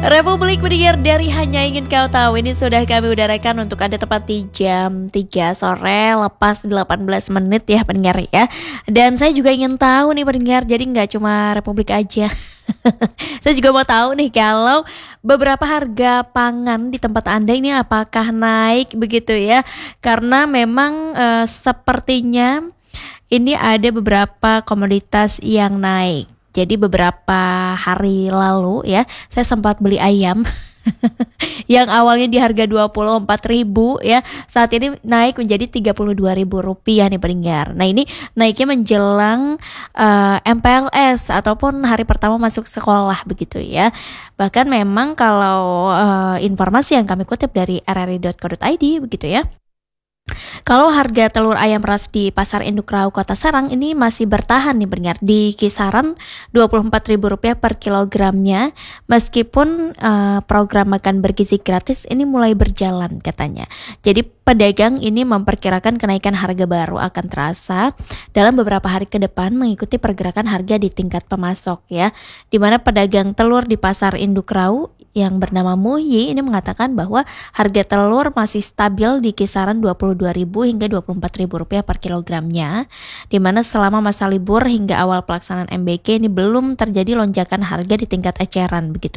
Republik pendengar dari Hanya Ingin Kau Tahu, ini sudah kami udarakan untuk Anda tepat di jam 3 sore lepas 18 menit ya pendengar ya. Dan saya juga ingin tahu nih pendengar, jadi nggak cuma Republik aja. Saya juga mau tahu nih kalau beberapa harga pangan di tempat Anda ini apakah naik begitu ya. Karena memang sepertinya ini ada beberapa komoditas yang naik. Jadi beberapa hari lalu ya, saya sempat beli ayam yang awalnya di harga 24.000 ya, saat ini naik menjadi Rp32.000 nih pendengar. Nah, ini naiknya menjelang MPLS ataupun hari pertama masuk sekolah begitu ya. Bahkan memang kalau informasi yang kami kutip dari rri.co.id begitu ya. Kalau harga telur ayam ras di Pasar Induk Rau Kota Serang ini masih bertahan nih pendengar di kisaran Rp24.000 per kilogramnya, meskipun program makan bergizi gratis ini mulai berjalan katanya. Jadi pedagang ini memperkirakan kenaikan harga baru akan terasa dalam beberapa hari ke depan mengikuti pergerakan harga di tingkat pemasok ya. Di mana pedagang telur di Pasar Induk Rau yang bernama Muhyi ini mengatakan bahwa harga telur masih stabil di kisaran Rp22.000 hingga Rp24.000 per kilogramnya, di mana selama masa libur hingga awal pelaksanaan MBG ini belum terjadi lonjakan harga di tingkat eceran begitu.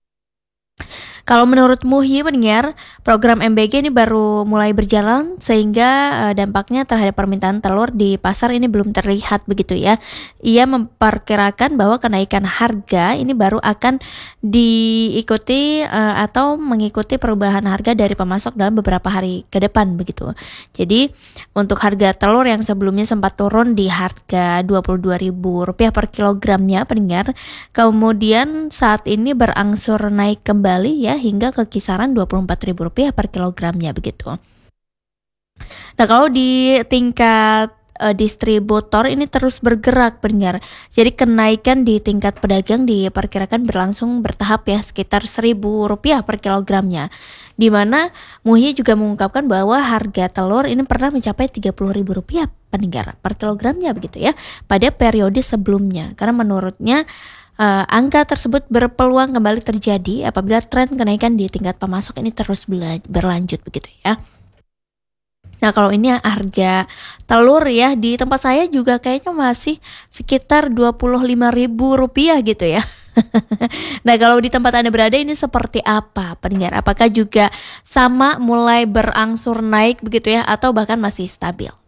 Kalau menurut Muhyi pendengar, program MBG ini baru mulai berjalan sehingga dampaknya terhadap permintaan telur di pasar ini belum terlihat begitu ya. Ia memperkirakan bahwa kenaikan harga ini baru akan diikuti atau mengikuti perubahan harga dari pemasok dalam beberapa hari ke depan begitu. Jadi untuk harga telur yang sebelumnya sempat turun di harga Rp22.000 per kilogramnya pendengar, kemudian saat ini berangsur naik kembali ya hingga ke kisaran Rp24.000 per kilogramnya begitu. Nah, kalau di tingkat distributor ini terus bergerak pendengar. Jadi kenaikan di tingkat pedagang diperkirakan berlangsung bertahap ya, sekitar Rp1.000 per kilogramnya. Di mana Muhyi juga mengungkapkan bahwa harga telur ini pernah mencapai Rp30.000 pendengar per kilogramnya begitu ya pada periode sebelumnya. Karena menurutnya angka tersebut berpeluang kembali terjadi apabila tren kenaikan di tingkat pemasok ini terus berlanjut begitu ya. Nah, kalau ini harga telur ya di tempat saya juga kayaknya masih sekitar Rp25.000 gitu ya. Nah, kalau di tempat Anda berada ini seperti apa pendengar? Apakah juga sama mulai berangsur naik begitu ya atau bahkan masih stabil?